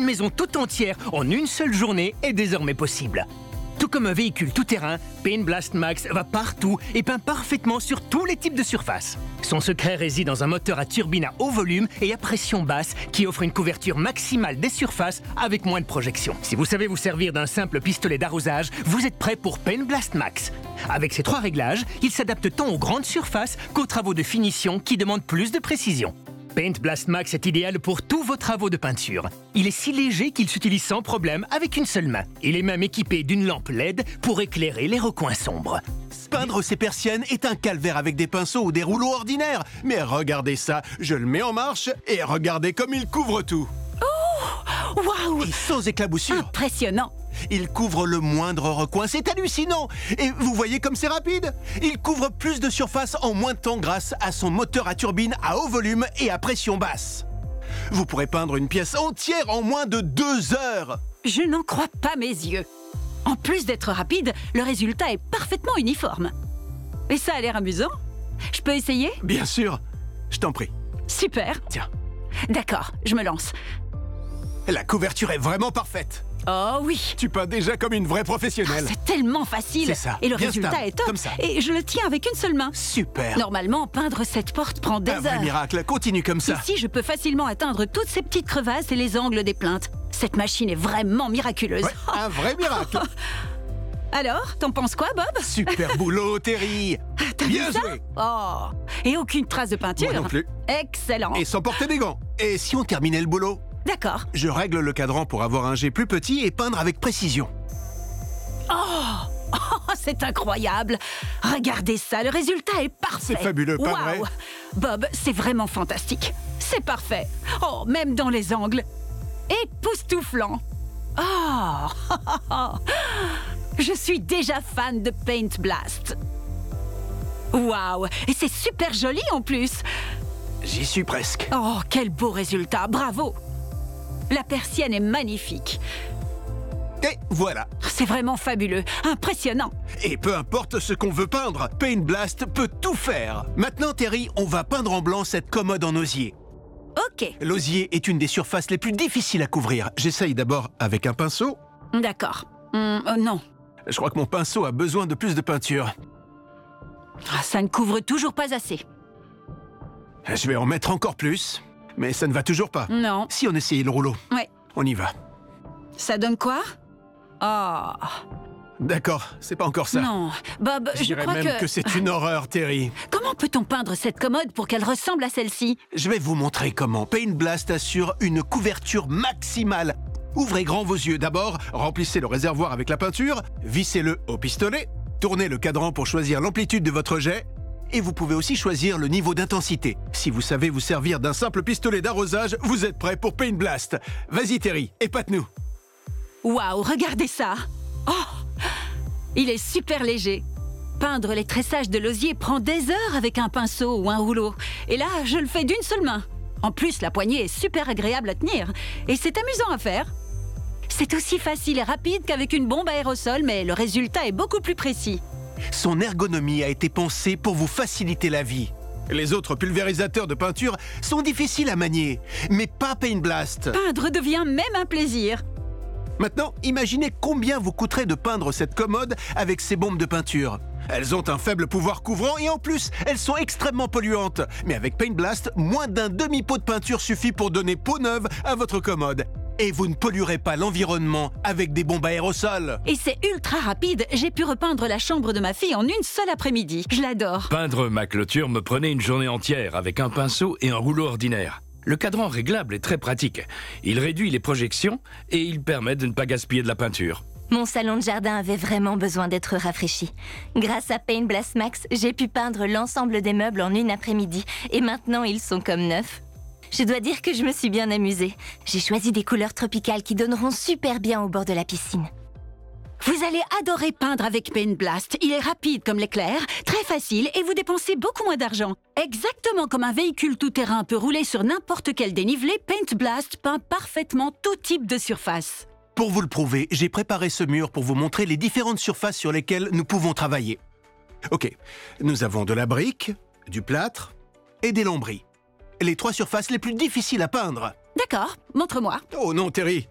une maison tout entière en une seule journée est désormais possible. Tout comme un véhicule tout-terrain, Paint Blast Max va partout et peint parfaitement sur tous les types de surfaces. Son secret réside dans un moteur à turbine à haut volume et à pression basse qui offre une couverture maximale des surfaces avec moins de projection. Si vous savez vous servir d'un simple pistolet d'arrosage, vous êtes prêt pour Paint Blast Max. Avec ces 3 réglages, il s'adapte tant aux grandes surfaces qu'aux travaux de finition qui demandent plus de précision. Paint Blast Max est idéal pour tous vos travaux de peinture. Il est si léger qu'il s'utilise sans problème avec une seule main. Il est même équipé d'une lampe LED pour éclairer les recoins sombres. Peindre ces persiennes est un calvaire avec des pinceaux ou des rouleaux ordinaires. Mais regardez ça, je le mets en marche et regardez comme il couvre tout. Oh, waouh! Et sans éclaboussure. Impressionnant! Il couvre le moindre recoin, c'est hallucinant! Et vous voyez comme c'est rapide? Il couvre plus de surface en moins de temps grâce à son moteur à turbine à haut volume et à pression basse. Vous pourrez peindre une pièce entière en moins de 2 heures! Je n'en crois pas mes yeux. En plus d'être rapide, le résultat est parfaitement uniforme. Et ça a l'air amusant. Je peux essayer? Bien sûr, je t'en prie. Super. Tiens, D'accord, je me lance. la couverture est vraiment parfaite. Oh oui! Tu peins déjà comme une vraie professionnelle. C'est tellement facile! C'est ça. Et le Bien résultat stable, est top! comme ça. Et je le tiens avec une seule main. Super. Normalement, peindre cette porte prend des Un vrai heures. miracle, continue comme ça. Ici, je peux facilement atteindre toutes ces petites crevasses et les angles des plinthes. Cette machine est vraiment miraculeuse. Ouais, un vrai miracle. Alors, t'en penses quoi, Bob? Super boulot, Terry. T'as Bien vu ça? joué. Oh! Et aucune trace de peinture? Moi non plus. Excellent! Et sans porter des gants. Et si on terminait le boulot? D'accord. Je règle le cadran pour avoir un jet plus petit et peindre avec précision. Oh, c'est incroyable! Regardez ça, le résultat est parfait! C'est fabuleux, pas vrai? Waouh! Bob, c'est vraiment fantastique! C'est parfait! Oh, même dans les angles! Époustouflant! Oh! Je suis déjà fan de Paint Blast! Waouh! Et c'est super joli en plus! J'y suis presque. Oh, quel beau résultat! Bravo! La persienne est magnifique! Et voilà. C'est vraiment fabuleux! Impressionnant! Et peu importe ce qu'on veut peindre, Paint Blast peut tout faire. Maintenant, Terry, on va peindre en blanc cette commode en osier. Ok, L'osier est une des surfaces les plus difficiles à couvrir. J'essaye d'abord avec un pinceau. d'accord. Non. Je crois que mon pinceau a besoin de plus de peinture. Ah, ça ne couvre toujours pas assez. Je vais en mettre encore plus, mais ça ne va toujours pas. Non. Si on essayait le rouleau, Ouais. on y va. Ça donne quoi? Oh, D'accord, c'est pas encore ça. non. Bob, Je je dirais crois même que c'est une horreur, Terry. Comment peut-on peindre cette commode pour qu'elle ressemble à celle-ci? Je vais vous montrer comment Paint Blast assure une couverture maximale. Ouvrez grand vos yeux. D'abord, remplissez le réservoir avec la peinture, vissez-le au pistolet, tournez le cadran pour choisir l'amplitude de votre jet, et vous pouvez aussi choisir le niveau d'intensité. Si vous savez vous servir d'un simple pistolet d'arrosage, vous êtes prêt pour Paint Blast. Vas-y Terry, épate-nous. Waouh, regardez ça! Oh! Il est super léger. Peindre les tressages de l'osier prend des heures avec un pinceau ou un rouleau. Et là, je le fais d'une seule main. En plus, la poignée est super agréable à tenir. Et c'est amusant à faire. C'est aussi facile et rapide qu'avec une bombe à aérosol, mais le résultat est beaucoup plus précis. Son ergonomie a été pensée pour vous faciliter la vie. Les autres pulvérisateurs de peinture sont difficiles à manier, mais pas Paint Blast. Peindre devient même un plaisir. Maintenant, imaginez combien vous coûterait de peindre cette commode avec ces bombes de peinture. Elles ont un faible pouvoir couvrant et en plus, elles sont extrêmement polluantes. Mais avec Paint Blast, moins d'un demi-pot de peinture suffit pour donner peau neuve à votre commode. Et vous ne polluerez pas l'environnement avec des bombes à aérosol. Et c'est ultra rapide. J'ai pu repeindre la chambre de ma fille en une seule après-midi. Je l'adore. Peindre ma clôture me prenait une journée entière avec un pinceau et un rouleau ordinaire. Le cadran réglable est très pratique. Il réduit les projections et il permet de ne pas gaspiller de la peinture. Mon salon de jardin avait vraiment besoin d'être rafraîchi. Grâce à Paint Blast Max, j'ai pu peindre l'ensemble des meubles en une après-midi et maintenant ils sont comme neufs. Je dois dire que je me suis bien amusée. J'ai choisi des couleurs tropicales qui donneront super bien au bord de la piscine. Vous allez adorer peindre avec Paint Blast. Il est rapide comme l'éclair, très facile et vous dépensez beaucoup moins d'argent. Exactement comme un véhicule tout-terrain peut rouler sur n'importe quel dénivelé, Paint Blast peint parfaitement tout type de surface. Pour vous le prouver, j'ai préparé ce mur pour vous montrer les différentes surfaces sur lesquelles nous pouvons travailler. Ok, nous avons de la brique, du plâtre et des lambris. Les 3 surfaces les plus difficiles à peindre. D'accord, montre-moi. Oh non, Terry,